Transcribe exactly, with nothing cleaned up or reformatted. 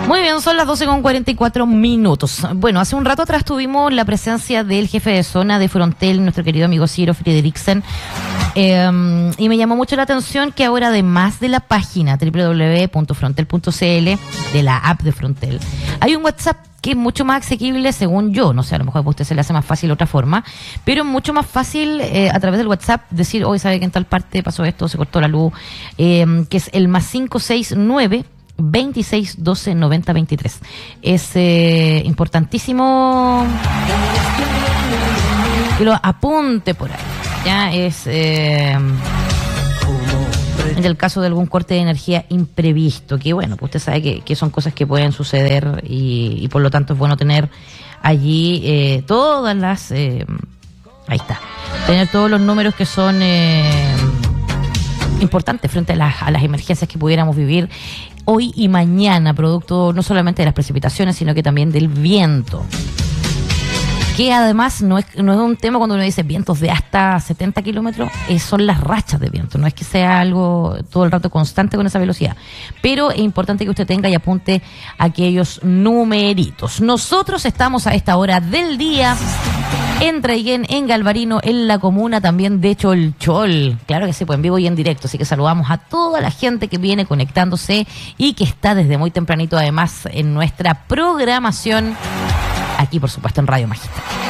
Muy bien, son las doce con cuarenta y cuatro minutos. Bueno, hace un rato atrás tuvimos la presencia del jefe de zona de Frontel, nuestro querido amigo Ciro Friedrichsen. Eh, y me llamó mucho la atención que ahora, además de la página doble u doble u doble u punto frontel punto c l, de la app de Frontel, hay un WhatsApp que es mucho más asequible, según yo. No sé, a lo mejor a usted se le hace más fácil de otra forma, pero es mucho más fácil eh, a través del WhatsApp decir, hoy sabe que en tal parte pasó esto, se cortó la luz, eh, que es el más cinco seis nueve veintiséis doce noventa veintitrés. Es eh, importantísimo que lo apunte por ahí. Ya es eh, en el caso de algún corte de energía imprevisto, que bueno, pues usted sabe que, que son cosas que pueden suceder y, y por lo tanto es bueno tener allí eh, todas las eh, ahí está, tener todos los números que son eh, importantes frente a las, a las emergencias que pudiéramos vivir hoy y mañana, producto no solamente de las precipitaciones, sino que también del viento. Que además no es, no es un tema cuando uno dice vientos de hasta setenta kilómetros, eh, son las rachas de viento, no es que sea algo todo el rato constante con esa velocidad. Pero es importante que usted tenga y apunte aquellos numeritos. Nosotros estamos a esta hora del día en Traiguén, en Galvarino, en la comuna también de Cholchol. Claro que sí, pues en vivo y en directo. Así que saludamos a toda la gente que viene conectándose y que está desde muy tempranito además en nuestra programación aquí, por supuesto, en Radio Magistral.